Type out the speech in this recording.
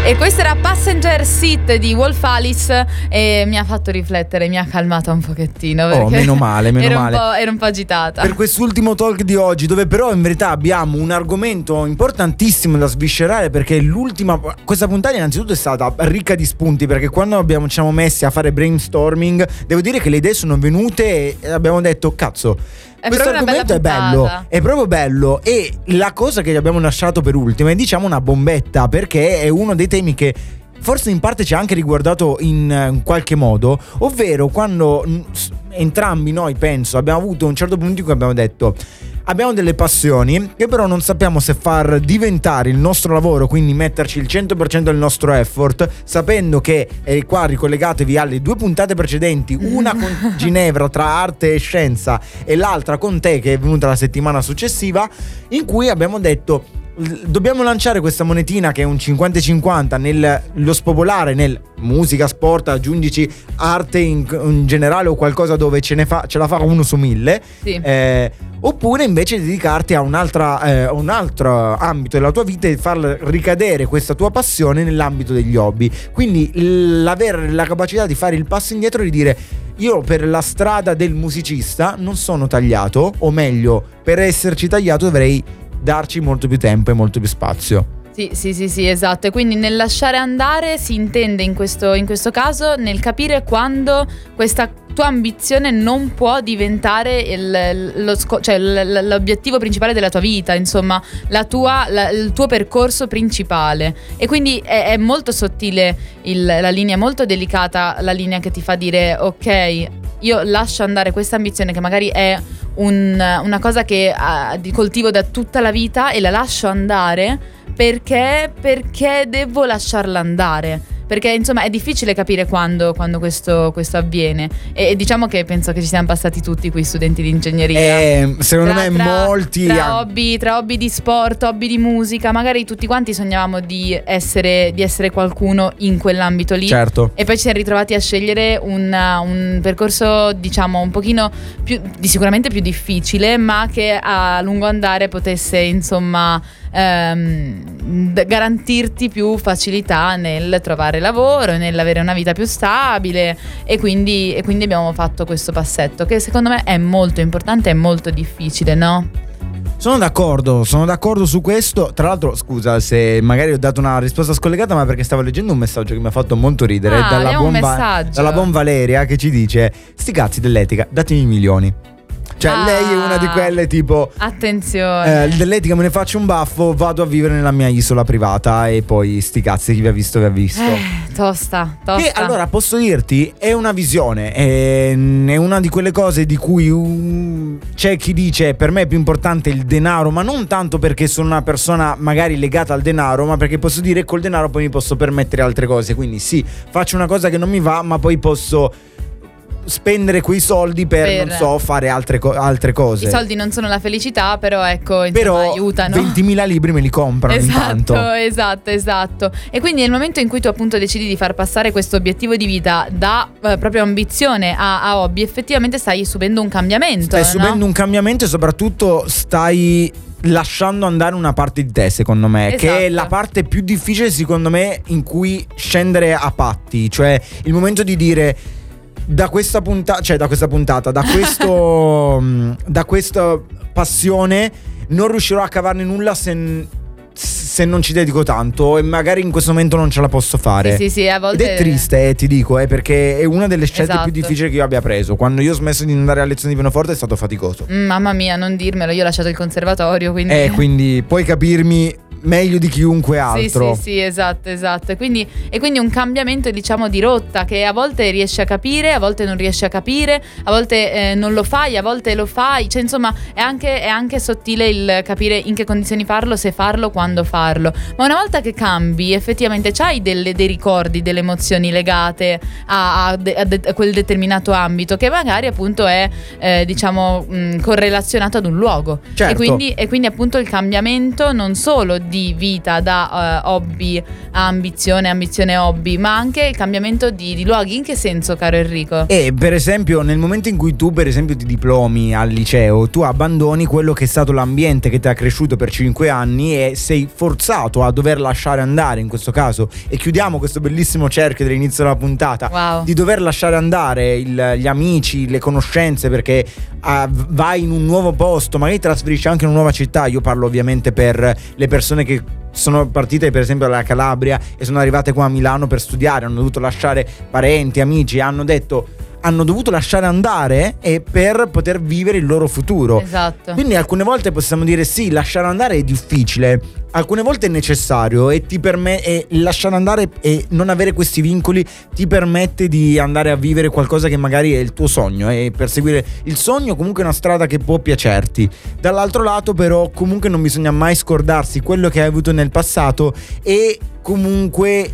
E questo era Passenger Seat di Wolf Alice e mi ha fatto riflettere, mi ha calmata un pochettino. Oh, meno male. Ero un po' agitata. Per quest'ultimo talk di oggi, dove però in verità abbiamo un argomento importantissimo da sviscerare, perché questa puntata innanzitutto è stata ricca di spunti, perché quando ci siamo messi a fare brainstorming, devo dire che le idee sono venute e abbiamo detto cazzo, questo argomento è bello, è proprio bello. E la cosa che abbiamo lasciato per ultima è diciamo una bombetta, perché è uno dei temi che forse in parte ci ha anche riguardato in qualche modo, ovvero quando entrambi noi penso abbiamo avuto un certo punto in cui abbiamo detto abbiamo delle passioni che però non sappiamo se far diventare il nostro lavoro, quindi metterci il 100% del nostro effort, sapendo che, e qua ricollegatevi alle 2 puntate precedenti, una con Ginevra tra arte e scienza e l'altra con te che è venuta la settimana successiva, in cui abbiamo detto dobbiamo lanciare questa monetina che è un 50-50 nello spopolare, nel musica, sport, aggiungici arte in generale o qualcosa dove ce la fa uno su 1000, sì. Oppure invece dedicarti a un altro ambito della tua vita e far ricadere questa tua passione nell'ambito degli hobby. Quindi l'avere la capacità di fare il passo indietro e di dire io per la strada del musicista non sono tagliato, o meglio per esserci tagliato dovrei darci molto più tempo e molto più spazio. Sì, esatto. E quindi nel lasciare andare si intende in questo caso nel capire quando questa tua ambizione non può diventare l'obiettivo principale della tua vita, insomma il tuo percorso principale. E quindi è molto sottile la linea, molto delicata la linea che ti fa dire ok, io lascio andare questa ambizione che magari è una cosa che coltivo da tutta la vita e la lascio andare perché devo lasciarla andare. Perché insomma è difficile capire quando questo avviene e diciamo che penso che ci siamo passati tutti qui studenti di ingegneria, secondo me molti tra hobby di sport, hobby di musica, magari tutti quanti sognavamo di essere qualcuno in quell'ambito lì, certo. E poi ci siamo ritrovati a scegliere un percorso diciamo un pochino sicuramente più difficile, ma che a lungo andare potesse insomma garantirti più facilità nel trovare lavoro, nell'avere una vita più stabile e quindi abbiamo fatto questo passetto che secondo me è molto importante e molto difficile, no? Sono d'accordo su questo. Tra l'altro scusa se magari ho dato una risposta scollegata, ma perché stavo leggendo un messaggio che mi ha fatto molto ridere dalla buon Valeria, che ci dice sti cazzi dell'etica, datemi i milioni. Cioè lei è una di quelle tipo attenzione, dell'etica me ne faccio un baffo, vado a vivere nella mia isola privata e poi sti cazzi, chi vi ha visto vi ha visto. Tosta. E allora posso dirti, è una visione, è una di quelle cose di cui c'è chi dice per me è più importante il denaro, ma non tanto perché sono una persona magari legata al denaro, ma perché posso dire col denaro poi mi posso permettere altre cose. Quindi sì, faccio una cosa che non mi va, ma poi posso spendere quei soldi per non so, fare altre cose. I soldi non sono la felicità, però ecco, insomma, aiutano. 20.000 libri me li comprano intanto. Esatto. E quindi nel momento in cui tu appunto decidi di far passare questo obiettivo di vita da proprio ambizione a hobby, effettivamente stai subendo un cambiamento. Stai subendo un cambiamento e soprattutto stai lasciando andare una parte di te, secondo me, esatto. Che è la parte più difficile secondo me in cui scendere a patti. Cioè il momento di dire da questa puntata, da questa passione non riuscirò a cavarne nulla se non ci dedico tanto, e magari in questo momento non ce la posso fare. Sì, a volte. Ed è triste, ti dico, perché è una delle scelte esatto. più difficili che io abbia preso. Quando io ho smesso di andare a lezioni di pianoforte è stato faticoso. Mamma mia, non dirmelo, io ho lasciato il conservatorio, quindi quindi puoi capirmi meglio di chiunque altro. Sì, esatto. E quindi un cambiamento, diciamo, di rotta che a volte riesci a capire, a volte non riesci a capire, a volte non lo fai, a volte lo fai. Cioè insomma è anche sottile il capire in che condizioni farlo, se farlo, quando farlo. Ma una volta che cambi, effettivamente c'hai dei ricordi, delle emozioni legate a quel determinato ambito, che magari appunto è correlazionato ad un luogo. Certo. E quindi appunto il cambiamento non solo di vita, da hobby a ambizione, ambizione a hobby, ma anche il cambiamento di luoghi. In che senso, caro Enrico? E per esempio nel momento in cui tu per esempio ti diplomi al liceo, tu abbandoni quello che è stato l'ambiente che ti ha cresciuto per 5 anni e sei forzato a dover lasciare andare, in questo caso, e chiudiamo questo bellissimo cerchio dell'inizio della puntata, Wow. di dover lasciare andare gli amici, le conoscenze, perché vai in un nuovo posto, magari ti trasferisci anche in una nuova città. Io parlo ovviamente per le persone che sono partite per esempio dalla Calabria e sono arrivate qua a Milano per studiare, hanno dovuto lasciare parenti, amici, hanno dovuto lasciare andare e per poter vivere il loro futuro. Esatto. Quindi alcune volte possiamo dire sì, lasciare andare è difficile, alcune volte è necessario e lasciare andare e non avere questi vincoli ti permette di andare a vivere qualcosa che magari è il tuo sogno, e perseguire il sogno comunque è una strada che può piacerti. Dall'altro lato però comunque non bisogna mai scordarsi quello che hai avuto nel passato e comunque